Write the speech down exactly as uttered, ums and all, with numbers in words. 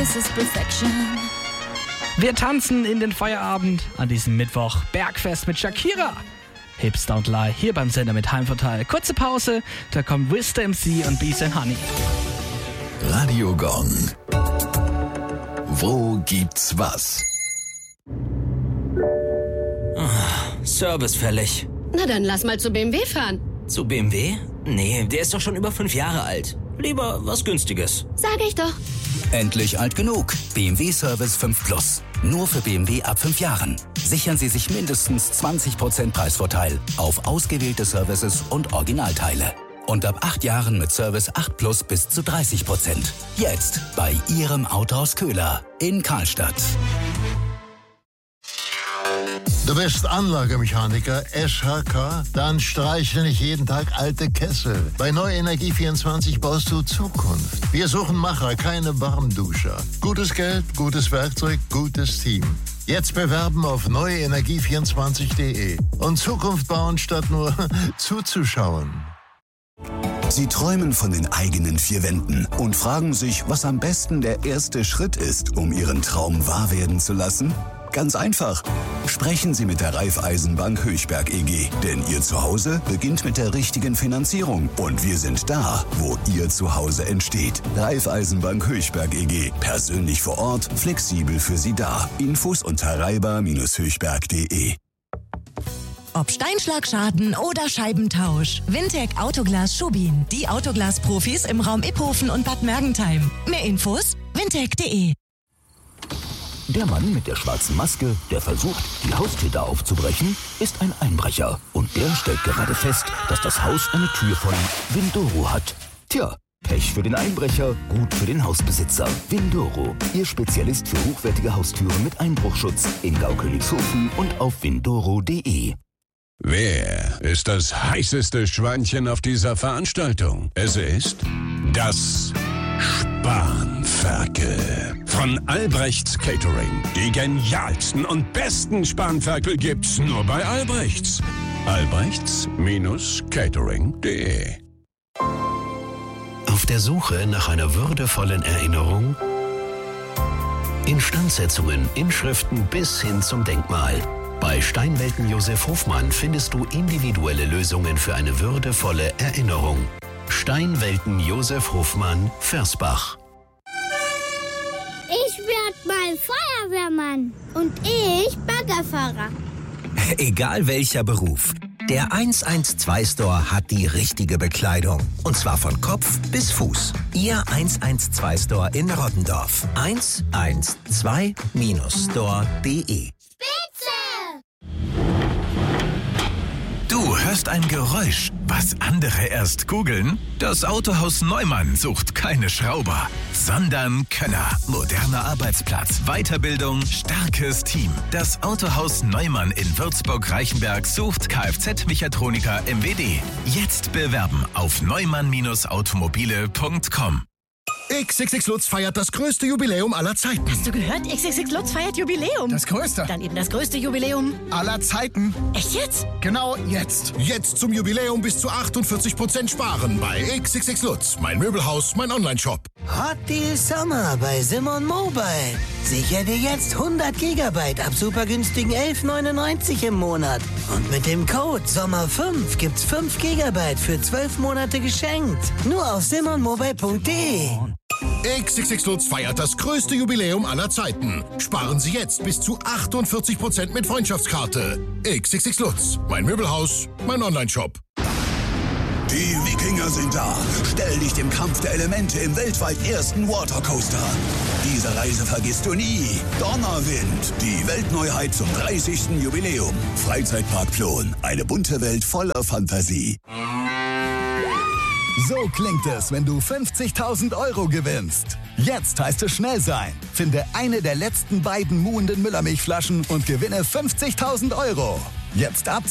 this is perfection. Wir tanzen in den Feierabend an diesem Mittwoch. Bergfest mit Shakira. Hips Don't Lie, hier beim Sender mit Heimvorteil. Kurze Pause, da kommt Wista M C und Beast and Honey. Radio Gong. Wo gibt's was? Oh, Service fällig. Na dann lass mal zu B M W fahren. Zu B M W? Nee, der ist doch schon über fünf Jahre alt. Lieber was Günstiges. Sag ich doch. Endlich alt genug. B M W Service fünf Plus. Nur für B M W ab fünf Jahren. Sichern Sie sich mindestens zwanzig Prozent Preisvorteil auf ausgewählte Services und Originalteile. Und ab acht Jahren mit Service acht Plus bis zu dreißig Prozent. Jetzt bei Ihrem Autohaus Köhler in Karlstadt. Du bist Anlagemechaniker, S H K? Dann streichle nicht jeden Tag alte Kessel. Bei Neue Energie vierundzwanzig baust du Zukunft. Wir suchen Macher, keine Warmduscher. Gutes Geld, gutes Werkzeug, gutes Team. Jetzt bewerben auf neue energie vierundzwanzig punkt de und Zukunft bauen, statt nur zuzuschauen. Sie träumen von den eigenen vier Wänden und fragen sich, was am besten der erste Schritt ist, um Ihren Traum wahr werden zu lassen? Ganz einfach. Sprechen Sie mit der Raiffeisenbank Höchberg E G, denn Ihr Zuhause beginnt mit der richtigen Finanzierung und wir sind da, wo Ihr Zuhause entsteht. Raiffeisenbank Höchberg E G. Persönlich vor Ort, flexibel für Sie da. Infos unter raiba Bindestrich höchberg punkt de. Ob Steinschlagschaden oder Scheibentausch. Wintec Autoglas Schubin. Die Autoglas-Profis im Raum Iphofen und Bad Mergentheim. Mehr Infos wintec punkt de. Der Mann mit der schwarzen Maske, der versucht, die Haustäter aufzubrechen, ist ein Einbrecher. Und der stellt gerade fest, dass das Haus eine Tür von Windoro hat. Tja, Pech für den Einbrecher, gut für den Hausbesitzer. Windoro, Ihr Spezialist für hochwertige Haustüren mit Einbruchschutz in Gaukönigshofen und auf windoro punkt de. Wer ist das heißeste Schweinchen auf dieser Veranstaltung? Es ist das Spanferkel von Albrechts Catering. Die genialsten und besten Spanferkel gibt's nur bei Albrechts. albrechts Catering punkt de. Auf der Suche nach einer würdevollen Erinnerung? Instandsetzungen, Inschriften bis hin zum Denkmal. Bei Steinwelten Josef Hofmann findest du individuelle Lösungen für eine würdevolle Erinnerung. Steinwelten Josef Hofmann, Versbach. Ich werd mal Feuerwehrmann und ich Baggerfahrer. Egal welcher Beruf, der eins eins zwei Store hat die richtige Bekleidung. Und zwar von Kopf bis Fuß. Ihr eins eins zwei Store in Rottendorf. eins eins zwei Store punkt de. Du hörst ein Geräusch, was andere erst googeln? Das Autohaus Neumann sucht keine Schrauber, sondern Könner. Moderner Arbeitsplatz, Weiterbildung, starkes Team. Das Autohaus Neumann in Würzburg-Reichenberg sucht Kfz-Mechatroniker M W D. Jetzt bewerben auf neumann automobile punkt com. X X X Lutz feiert das größte Jubiläum aller Zeiten. Hast du gehört? X X X Lutz feiert Jubiläum. Das größte? Dann eben das größte Jubiläum aller Zeiten. Echt jetzt? Genau jetzt. Jetzt zum Jubiläum bis zu achtundvierzig Prozent sparen bei X X X Lutz. Mein Möbelhaus, mein Onlineshop. Hot Deal Summer bei Simon Mobile. Sicher dir jetzt hundert Gigabyte ab super günstigen elf neunundneunzig im Monat. Und mit dem Code Sommer fünf gibt's fünf Gigabyte für zwölf Monate geschenkt. Nur auf simon mobile punkt de. X X X Lutz feiert das größte Jubiläum aller Zeiten. Sparen Sie jetzt bis zu achtundvierzig Prozent mit Freundschaftskarte. X X X Lutz. Mein Möbelhaus, mein Onlineshop. Die Wikinger sind da. Stell dich dem Kampf der Elemente im weltweit ersten Watercoaster. Diese Reise vergisst du nie. Donnerwind, die Weltneuheit zum dreißigsten Jubiläum. Freizeitpark Plon, eine bunte Welt voller Fantasie. So klingt es, wenn du fünfzigtausend Euro gewinnst. Jetzt heißt es schnell sein. Finde eine der letzten beiden muhenden Müllermilchflaschen und gewinne fünfzigtausend Euro. Jetzt ab